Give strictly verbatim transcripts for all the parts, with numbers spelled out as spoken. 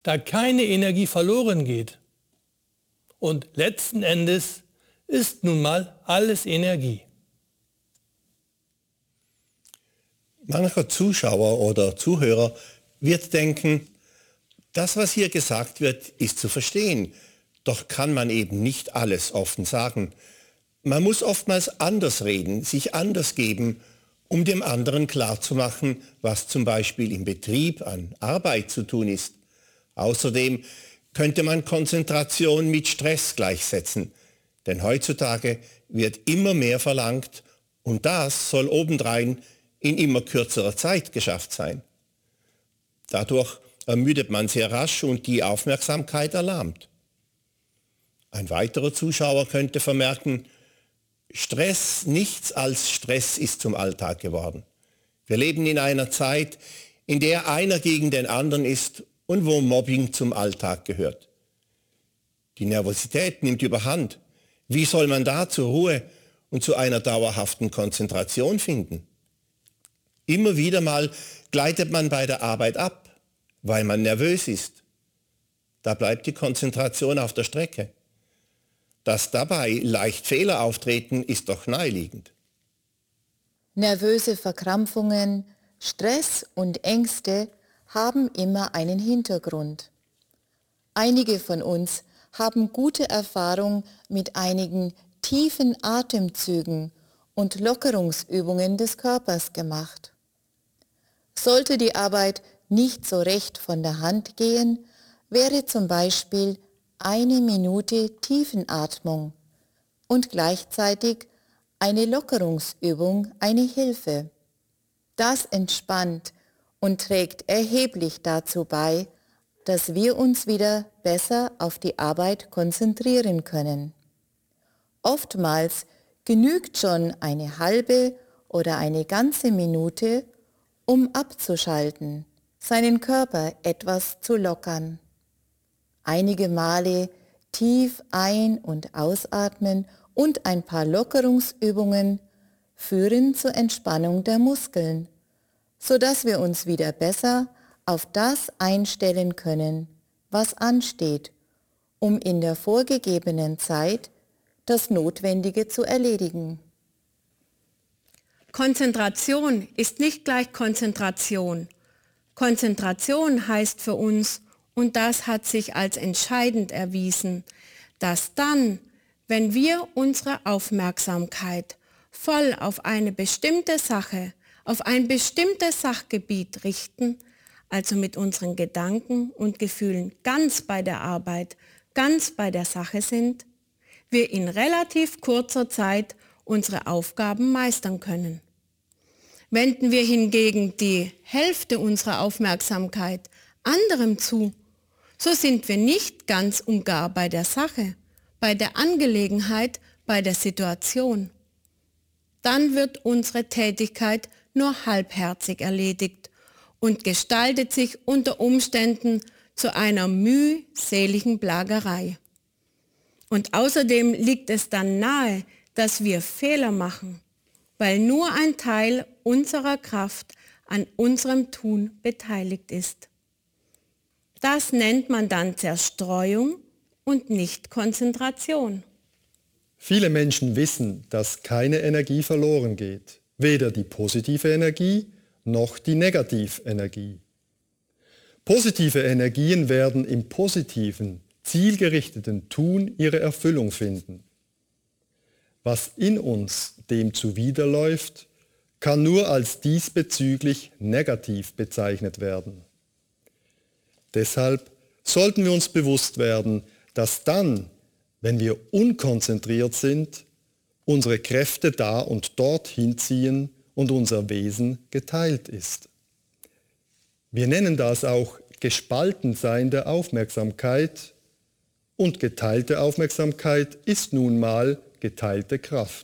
da keine Energie verloren geht. Und letzten Endes ist nun mal alles Energie. Mancher Zuschauer oder Zuhörer wird denken, das, was hier gesagt wird, ist zu verstehen. Doch kann man eben nicht alles offen sagen. Man muss oftmals anders reden, sich anders geben, um dem anderen klarzumachen, was zum Beispiel im Betrieb an Arbeit zu tun ist. Außerdem könnte man Konzentration mit Stress gleichsetzen, denn heutzutage wird immer mehr verlangt und das soll obendrein in immer kürzerer Zeit geschafft sein. Dadurch ermüdet man sehr rasch und die Aufmerksamkeit erlahmt. Ein weiterer Zuschauer könnte vermerken, Stress, nichts als Stress ist zum Alltag geworden. Wir leben in einer Zeit, in der einer gegen den anderen ist und wo Mobbing zum Alltag gehört. Die Nervosität nimmt überhand. Wie soll man da zur Ruhe und zu einer dauerhaften Konzentration finden? Immer wieder mal gleitet man bei der Arbeit ab, weil man nervös ist. Da bleibt die Konzentration auf der Strecke. Dass dabei leicht Fehler auftreten, ist doch naheliegend. Nervöse Verkrampfungen, Stress und Ängste haben immer einen Hintergrund. Einige von uns haben gute Erfahrung mit einigen tiefen Atemzügen und Lockerungsübungen des Körpers gemacht. Sollte die Arbeit nicht so recht von der Hand gehen, wäre zum Beispiel eine Minute Tiefenatmung und gleichzeitig eine Lockerungsübung eine Hilfe. Das entspannt und trägt erheblich dazu bei, dass wir uns wieder besser auf die Arbeit konzentrieren können. Oftmals genügt schon eine halbe oder eine ganze Minute, um abzuschalten, seinen Körper etwas zu lockern. Einige Male tief ein- und ausatmen und ein paar Lockerungsübungen führen zur Entspannung der Muskeln, sodass wir uns wieder besser auf das einstellen können, was ansteht, um in der vorgegebenen Zeit das Notwendige zu erledigen. Konzentration ist nicht gleich Konzentration. Konzentration heißt für uns, und das hat sich als entscheidend erwiesen, dass dann, wenn wir unsere Aufmerksamkeit voll auf eine bestimmte Sache, auf ein bestimmtes Sachgebiet richten, also mit unseren Gedanken und Gefühlen ganz bei der Arbeit, ganz bei der Sache sind, wir in relativ kurzer Zeit unsere Aufgaben meistern können. Wenden wir hingegen die Hälfte unserer Aufmerksamkeit anderem zu, so sind wir nicht ganz und gar bei der Sache, bei der Angelegenheit, bei der Situation. Dann wird unsere Tätigkeit nur halbherzig erledigt und gestaltet sich unter Umständen zu einer mühseligen Plagerei. Und außerdem liegt es dann nahe, dass wir Fehler machen, weil nur ein Teil unserer Kraft an unserem Tun beteiligt ist. Das nennt man dann Zerstreuung und nicht Konzentration. Viele Menschen wissen, dass keine Energie verloren geht, weder die positive Energie noch die Negativenergie. Positive Energien werden im positiven, zielgerichteten Tun ihre Erfüllung finden. Was in uns dem zuwiderläuft, kann nur als diesbezüglich negativ bezeichnet werden. Deshalb sollten wir uns bewusst werden, dass dann, wenn wir unkonzentriert sind, unsere Kräfte da und dort hinziehen und unser Wesen geteilt ist. Wir nennen das auch Gespaltensein der Aufmerksamkeit, und geteilte Aufmerksamkeit ist nun mal geteilte Kraft.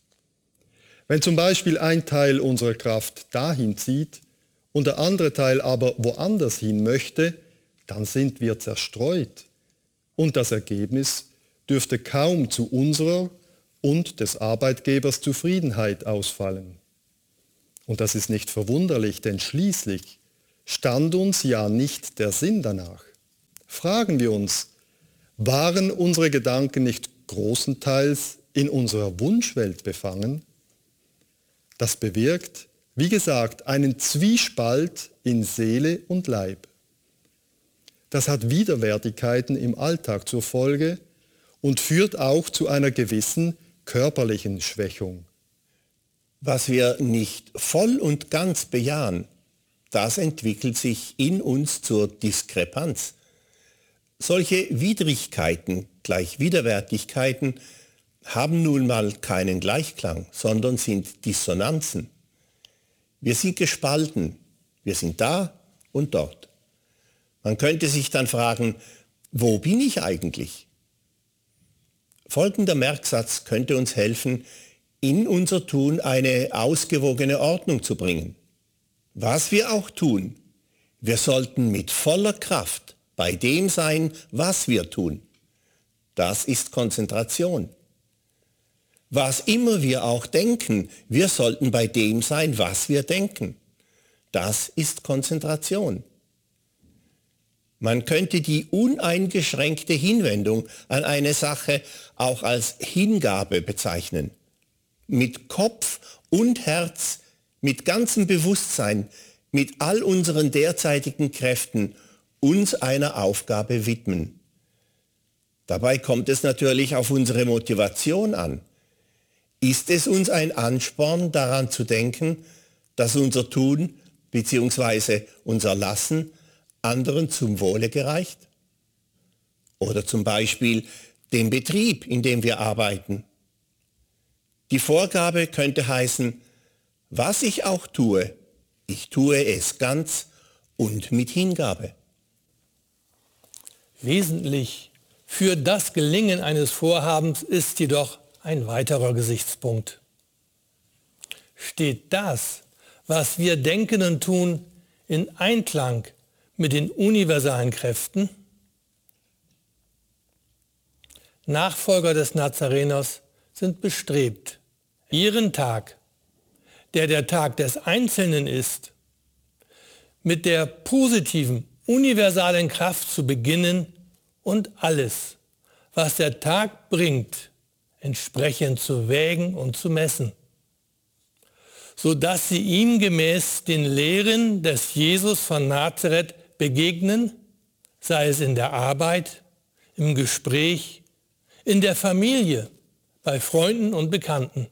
Wenn zum Beispiel ein Teil unserer Kraft dahin zieht und der andere Teil aber woanders hin möchte, dann sind wir zerstreut und das Ergebnis dürfte kaum zu unserer und des Arbeitgebers Zufriedenheit ausfallen. Und das ist nicht verwunderlich, denn schließlich stand uns ja nicht der Sinn danach. Fragen wir uns, waren unsere Gedanken nicht großenteils in unserer Wunschwelt befangen? Das bewirkt, wie gesagt, einen Zwiespalt in Seele und Leib. Das hat Widerwärtigkeiten im Alltag zur Folge und führt auch zu einer gewissen körperlichen Schwächung. Was wir nicht voll und ganz bejahen, das entwickelt sich in uns zur Diskrepanz. Solche Widrigkeiten, gleich Widerwärtigkeiten, haben nun mal keinen Gleichklang, sondern sind Dissonanzen. Wir sind gespalten, wir sind da und dort. Man könnte sich dann fragen, wo bin ich eigentlich? Folgender Merksatz könnte uns helfen, in unser Tun eine ausgewogene Ordnung zu bringen. Was wir auch tun, wir sollten mit voller Kraft bei dem sein, was wir tun. Das ist Konzentration. Was immer wir auch denken, wir sollten bei dem sein, was wir denken. Das ist Konzentration. Man könnte die uneingeschränkte Hinwendung an eine Sache auch als Hingabe bezeichnen. Mit Kopf und Herz, mit ganzem Bewusstsein, mit all unseren derzeitigen Kräften uns einer Aufgabe widmen. Dabei kommt es natürlich auf unsere Motivation an. Ist es uns ein Ansporn, daran zu denken, dass unser Tun bzw. unser Lassen anderen zum Wohle gereicht? Oder zum Beispiel dem Betrieb, in dem wir arbeiten. Die Vorgabe könnte heißen, was ich auch tue, ich tue es ganz und mit Hingabe. Wesentlich für das Gelingen eines Vorhabens ist jedoch ein weiterer Gesichtspunkt. Steht das, was wir denken und tun, in Einklang mit den universalen Kräften? Nachfolger des Nazareners sind bestrebt, ihren Tag, der der Tag des Einzelnen ist, mit der positiven, universalen Kraft zu beginnen und alles, was der Tag bringt, entsprechend zu wägen und zu messen, sodass sie ihm gemäß den Lehren des Jesus von Nazareth begegnen, sei es in der Arbeit, im Gespräch, in der Familie, bei Freunden und Bekannten.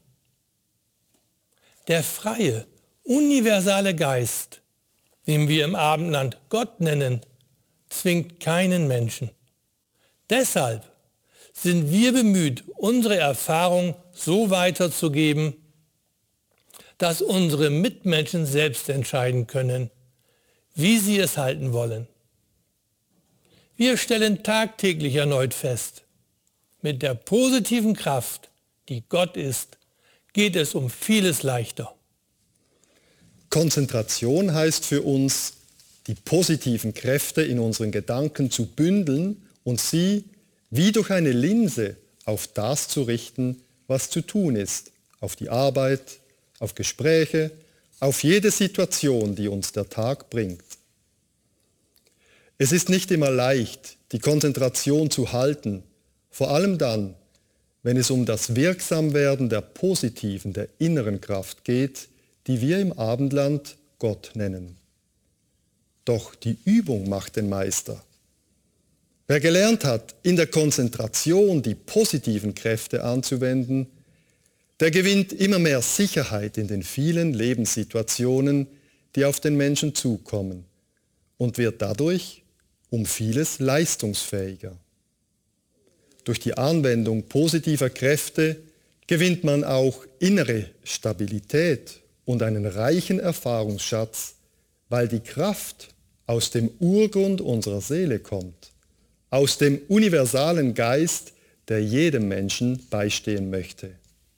Der freie, universale Geist, den wir im Abendland Gott nennen, zwingt keinen Menschen. Deshalb sind wir bemüht, unsere Erfahrung so weiterzugeben, dass unsere Mitmenschen selbst entscheiden können, wie sie es halten wollen. Wir stellen tagtäglich erneut fest, mit der positiven Kraft, die Gott ist, geht es um vieles leichter. Konzentration heißt für uns, die positiven Kräfte in unseren Gedanken zu bündeln und sie wie durch eine Linse auf das zu richten, was zu tun ist, auf die Arbeit, auf Gespräche, auf jede Situation, die uns der Tag bringt. Es ist nicht immer leicht, die Konzentration zu halten, vor allem dann, wenn es um das Wirksamwerden der positiven, der inneren Kraft geht, die wir im Abendland Gott nennen. Doch die Übung macht den Meister. Wer gelernt hat, in der Konzentration die positiven Kräfte anzuwenden, der gewinnt immer mehr Sicherheit in den vielen Lebenssituationen, die auf den Menschen zukommen und wird dadurch um vieles leistungsfähiger. Durch die Anwendung positiver Kräfte gewinnt man auch innere Stabilität und einen reichen Erfahrungsschatz, weil die Kraft aus dem Urgrund unserer Seele kommt, aus dem universalen Geist, der jedem Menschen beistehen möchte.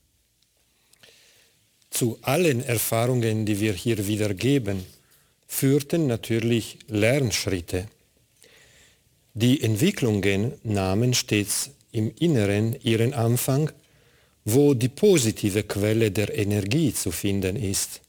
Zu allen Erfahrungen, die wir hier wiedergeben, führten natürlich Lernschritte. Die Entwicklungen nahmen stets im Inneren ihren Anfang, wo die positive Quelle der Energie zu finden ist.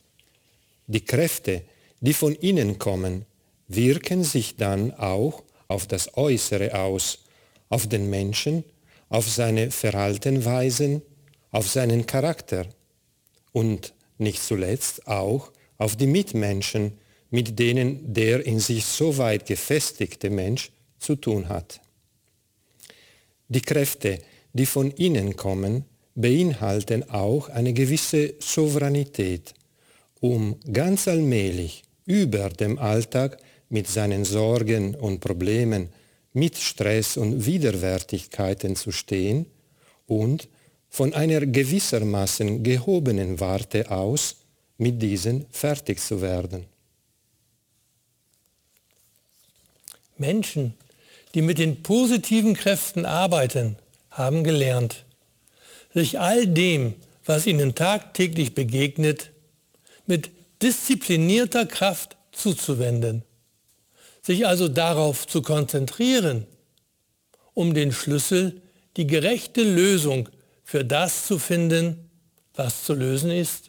Die Kräfte, die von innen kommen, wirken sich dann auch auf das Äußere aus, auf den Menschen, auf seine Verhaltensweisen, auf seinen Charakter und nicht zuletzt auch auf die Mitmenschen, mit denen der in sich so weit gefestigte Mensch zu tun hat. Die Kräfte, die von innen kommen, beinhalten auch eine gewisse Souveränität, um ganz allmählich über dem Alltag mit seinen Sorgen und Problemen, mit Stress und Widerwärtigkeiten zu stehen und von einer gewissermaßen gehobenen Warte aus mit diesen fertig zu werden. Menschen, die mit den positiven Kräften arbeiten, haben gelernt, sich all dem, was ihnen tagtäglich begegnet, mit disziplinierter Kraft zuzuwenden, sich also darauf zu konzentrieren, um den Schlüssel, die gerechte Lösung für das zu finden, was zu lösen ist.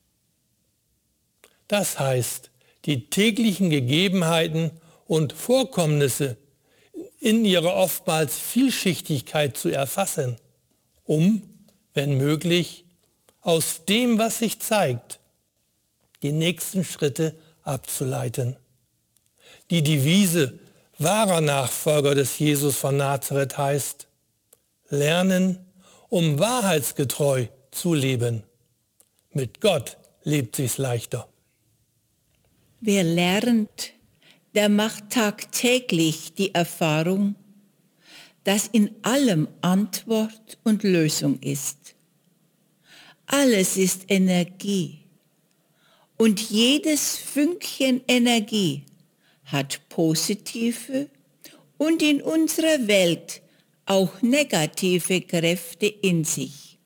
Das heißt, die täglichen Gegebenheiten und Vorkommnisse in ihrer oftmals Vielschichtigkeit zu erfassen, um, wenn möglich, aus dem, was sich zeigt, die nächsten Schritte abzuleiten. Die Devise wahrer Nachfolger des Jesus von Nazareth heißt: Lernen, um wahrheitsgetreu zu leben. Mit Gott lebt sich's leichter. Wer lernt, der macht tagtäglich die Erfahrung, dass in allem Antwort und Lösung ist. Alles ist Energie und jedes Fünkchen Energie hat positive und in unserer Welt auch negative Kräfte in sich.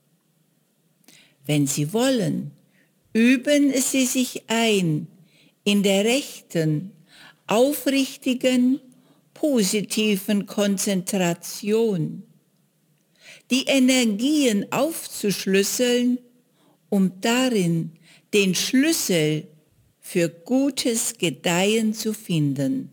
Wenn Sie wollen, üben Sie sich ein in der rechten, aufrichtigen, positiven Konzentration, die Energien aufzuschlüsseln, um darin den Schlüssel für gutes Gedeihen zu finden.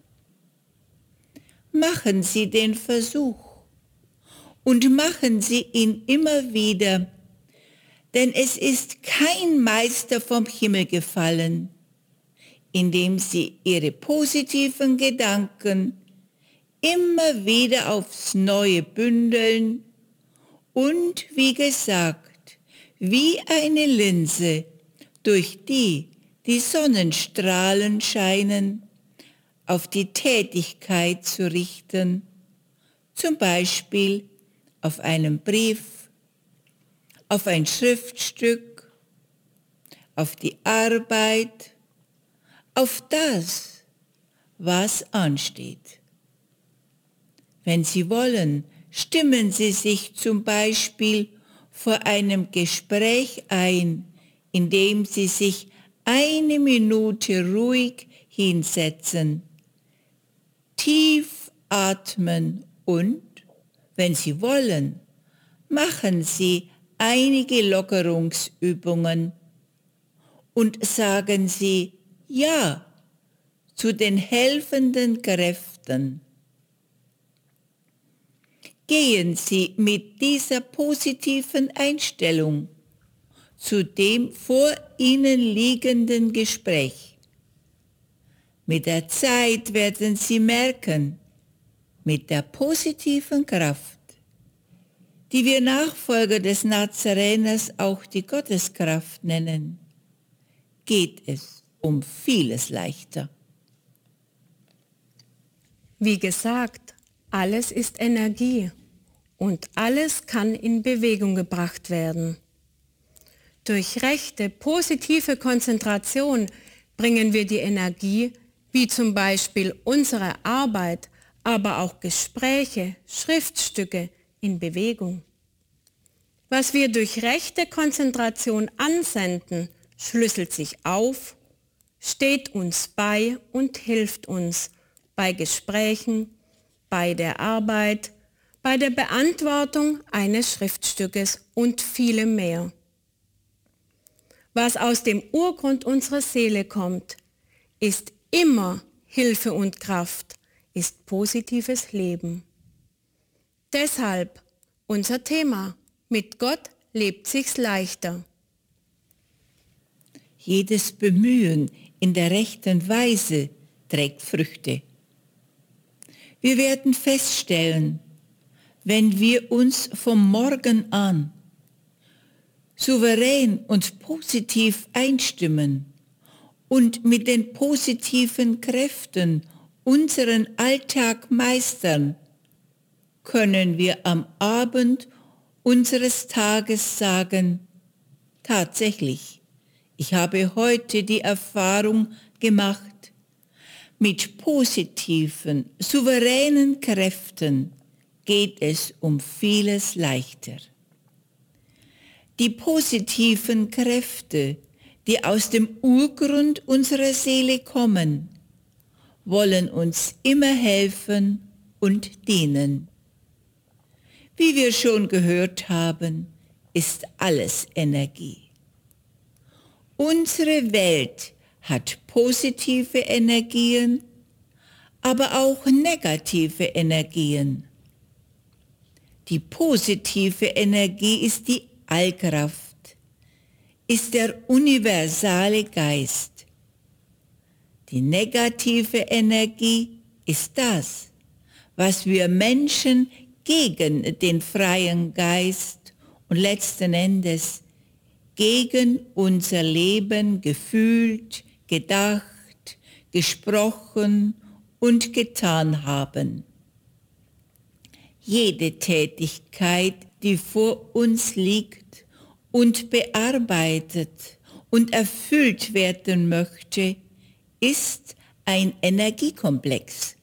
Machen Sie den Versuch und machen Sie ihn immer wieder, denn es ist kein Meister vom Himmel gefallen, indem Sie Ihre positiven Gedanken immer wieder aufs Neue bündeln und, wie gesagt, wie eine Linse, durch die die Sonnenstrahlen scheinen, auf die Tätigkeit zu richten, zum Beispiel auf einen Brief, auf ein Schriftstück, auf die Arbeit, auf das, was ansteht. Wenn Sie wollen, stimmen Sie sich zum Beispiel vor einem Gespräch ein, indem Sie sich eine Minute ruhig hinsetzen, tief atmen und, wenn Sie wollen, machen Sie einige Lockerungsübungen und sagen Sie Ja zu den helfenden Kräften. Gehen Sie mit dieser positiven Einstellung zu dem vor Ihnen liegenden Gespräch. Mit der Zeit werden Sie merken, mit der positiven Kraft, die wir Nachfolger des Nazareners auch die Gotteskraft nennen, geht es um vieles leichter. Wie gesagt, alles ist Energie und alles kann in Bewegung gebracht werden. Durch rechte, positive Konzentration bringen wir die Energie, wie zum Beispiel unsere Arbeit, aber auch Gespräche, Schriftstücke, in Bewegung. Was wir durch rechte Konzentration ansenden, schlüsselt sich auf, steht uns bei und hilft uns bei Gesprächen, bei der Arbeit, bei der Beantwortung eines Schriftstückes und vielem mehr. Was aus dem Urgrund unserer Seele kommt, ist immer Hilfe und Kraft, ist positives Leben. Deshalb unser Thema: Mit Gott lebt sich's leichter. Jedes Bemühen in der rechten Weise trägt Früchte. Wir werden feststellen, wenn wir uns vom Morgen an souverän und positiv einstimmen und mit den positiven Kräften unseren Alltag meistern, können wir am Abend unseres Tages sagen: Tatsächlich, ich habe heute die Erfahrung gemacht, mit positiven, souveränen Kräften geht es um vieles leichter. Die positiven Kräfte, die aus dem Urgrund unserer Seele kommen, wollen uns immer helfen und dienen. Wie wir schon gehört haben, ist alles Energie. Unsere Welt hat positive Energien, aber auch negative Energien. Die positive Energie ist die Allkraft, ist der universale Geist. Die negative Energie ist das, was wir Menschen gegen den freien Geist und letzten Endes gegen unser Leben gefühlt, gedacht, gesprochen und getan haben. Jede Tätigkeit, die vor uns liegt und bearbeitet und erfüllt werden möchte, ist ein Energiekomplex.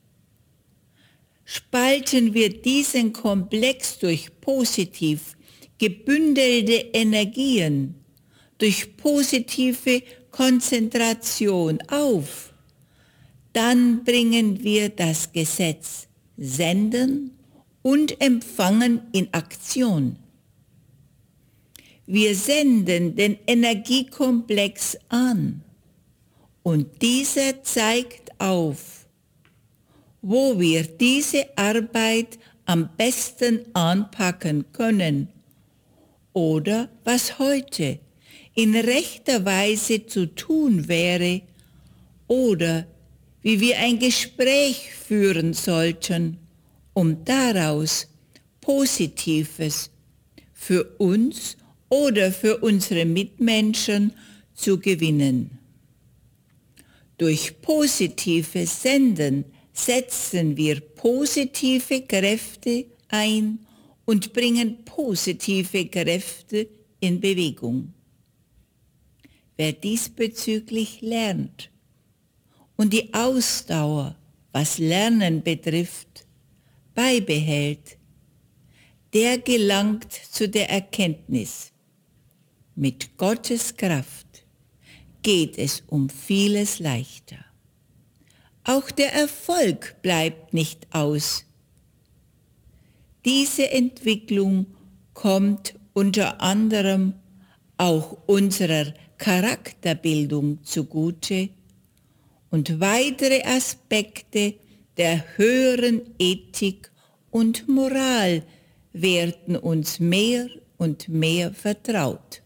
Spalten wir diesen Komplex durch positiv gebündelte Energien, durch positive Konzentration auf, dann bringen wir das Gesetz Senden und Empfangen in Aktion. Wir senden den Energiekomplex an und dieser zeigt auf, wo wir diese Arbeit am besten anpacken können oder was heute in rechter Weise zu tun wäre oder wie wir ein Gespräch führen sollten, um daraus Positives für uns oder für unsere Mitmenschen zu gewinnen. Durch positives Senden setzen wir positive Kräfte ein und bringen positive Kräfte in Bewegung. Wer diesbezüglich lernt und die Ausdauer, was Lernen betrifft, beibehält, der gelangt zu der Erkenntnis: Mit Gottes Kraft geht es um vieles leichter. Auch der Erfolg bleibt nicht aus. Diese Entwicklung kommt unter anderem auch unserer Charakterbildung zugute und weitere Aspekte der höheren Ethik und Moral werden uns mehr und mehr vertraut.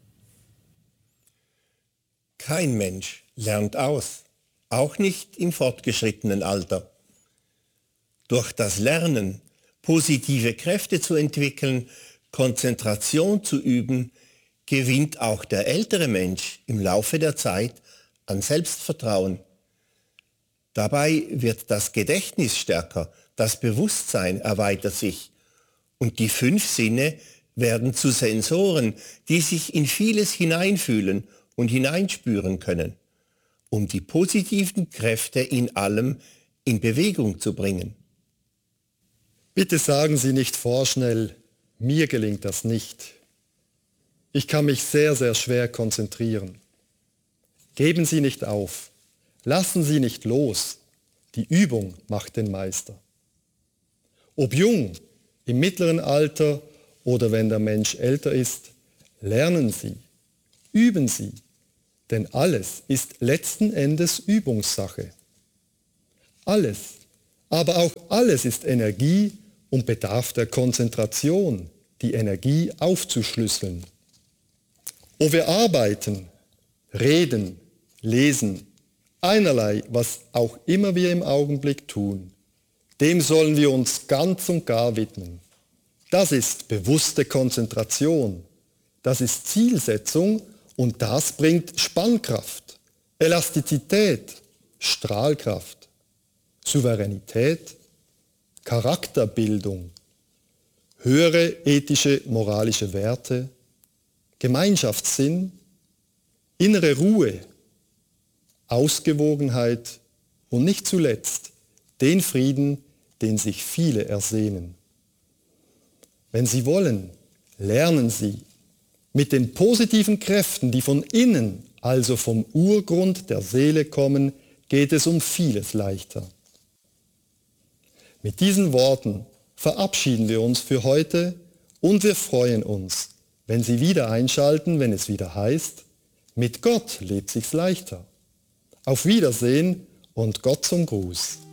Kein Mensch lernt aus, auch nicht im fortgeschrittenen Alter. Durch das Lernen, positive Kräfte zu entwickeln, Konzentration zu üben, gewinnt auch der ältere Mensch im Laufe der Zeit an Selbstvertrauen. Dabei wird das Gedächtnis stärker, das Bewusstsein erweitert sich und die fünf Sinne werden zu Sensoren, die sich in vieles hineinfühlen und hineinspüren können, um die positiven Kräfte in allem in Bewegung zu bringen. Bitte sagen Sie nicht vorschnell, mir gelingt das nicht. Ich kann mich sehr, sehr schwer konzentrieren. Geben Sie nicht auf. Lassen Sie nicht los. Die Übung macht den Meister. Ob jung, im mittleren Alter oder wenn der Mensch älter ist, lernen Sie, üben Sie, denn alles ist letzten Endes Übungssache. Alles Aber auch alles ist Energie und bedarf der Konzentration, die Energie aufzuschlüsseln. Ob wir arbeiten, reden, lesen, einerlei, was auch immer wir im Augenblick tun, dem sollen wir uns ganz und gar widmen. Das ist bewusste Konzentration, das ist Zielsetzung und das bringt Spannkraft, Elastizität, Strahlkraft, Souveränität, Charakterbildung, höhere ethische, moralische Werte, Gemeinschaftssinn, innere Ruhe, Ausgewogenheit und nicht zuletzt den Frieden, den sich viele ersehnen. Wenn Sie wollen, lernen Sie, mit den positiven Kräften, die von innen, also vom Urgrund der Seele kommen, geht es um vieles leichter. Mit diesen Worten verabschieden wir uns für heute und wir freuen uns, wenn Sie wieder einschalten, wenn es wieder heißt, mit Gott lebt sich's leichter. Auf Wiedersehen und Gott zum Gruß.